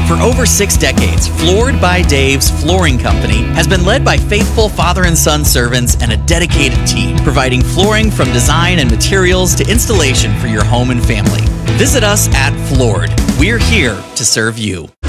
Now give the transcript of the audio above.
For over 6 decades, Floored by Dave's Flooring Company has been led by faithful father and son servants and a dedicated team, providing flooring from design and materials to installation for your home and family. Visit us at Floored. We're here to serve you.